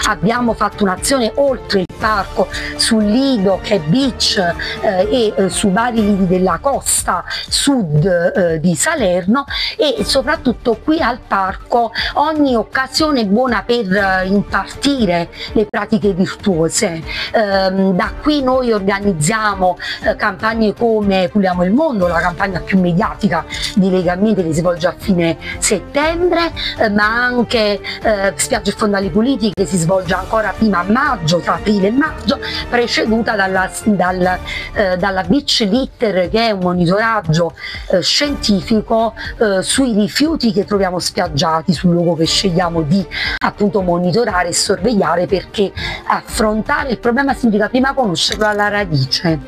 abbiamo fatto un'azione oltre il parco sul lido che è beach e su vari lidi della costa sud di Salerno, e soprattutto qui al parco ogni occasione è buona per impartire le pratiche virtuose. Da qui noi organizziamo campagne come Puliamo il Mondo, la campagna più mediatica di Legambiente che si svolge a fine settembre, ma anche Spiagge e fondali puliti che si svolge ancora prima a maggio, tra aprile e maggio, preceduta dalla Beach Litter, che è un monitoraggio scientifico sui rifiuti che troviamo spiaggiati sul luogo che scegliamo di appunto monitorare e sorvegliare, perché affrontare il problema significa prima conoscerlo alla radice.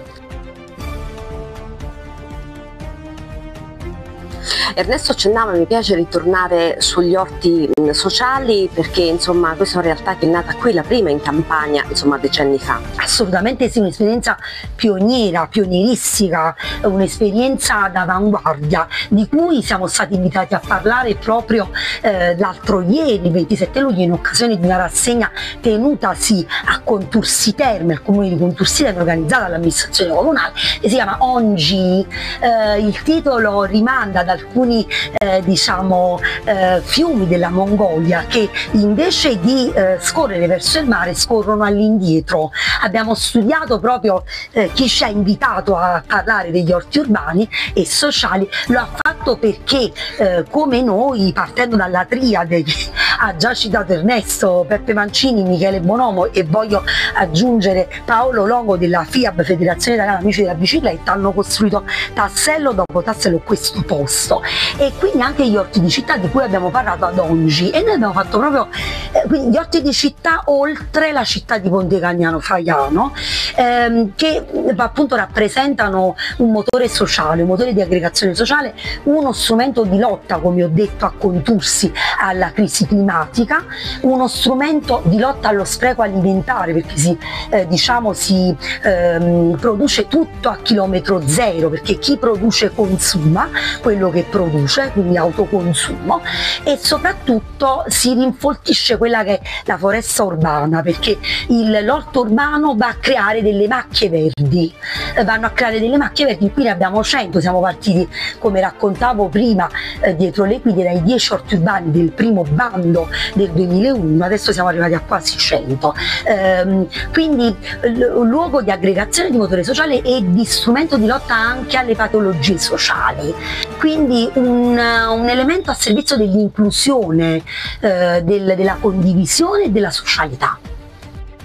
Ernesto accennava, mi piace ritornare sugli orti sociali, perché insomma questa è una realtà che è nata qui, la prima in Campania, insomma decenni fa. Assolutamente sì, un'esperienza pioniera, pionieristica, un'esperienza d'avanguardia di cui siamo stati invitati a parlare proprio l'altro ieri, il 27 luglio, in occasione di una rassegna tenutasi a Contursi Terme, al comune di Contursi Terme, organizzata dall'amministrazione comunale, che si chiama Ongi. Il titolo rimanda ad alcuni diciamo fiumi della Mongolia che invece di scorrere verso il mare scorrono all'indietro. Abbiamo studiato proprio chi ci ha invitato a parlare degli orti urbani e sociali, lo ha fatto perché come noi, partendo dalla triade che ha già citato Ernesto, Peppe Mancini, Michele Bonomo e voglio aggiungere Paolo Longo della FIAB, Federazione Italiana Amici della Bicicletta, hanno costruito tassello dopo tassello questo posto, e quindi anche gli orti di città di cui abbiamo parlato ad Ongi, e noi abbiamo fatto proprio quindi gli orti di città oltre la città di Ponte Cagnano Faiano, che appunto rappresentano un motore sociale, un motore di aggregazione sociale, uno strumento di lotta, come ho detto, a Contursi alla crisi climatica, uno strumento di lotta allo spreco alimentare, perché si produce tutto a chilometro zero, perché chi produce consuma quello che produce, quindi autoconsumo, e soprattutto si rinfoltisce quella che è la foresta urbana, perché l'orto urbano va a creare delle macchie verdi, qui ne abbiamo 100, siamo partiti, come raccontavo prima, dietro le quinte dai 10 orti urbani del primo bando del 2001, adesso siamo arrivati a quasi 100, quindi un luogo di aggregazione, di motore sociale e di strumento di lotta anche alle patologie sociali, quindi un elemento a servizio dell'inclusione, della condivisione e della socialità.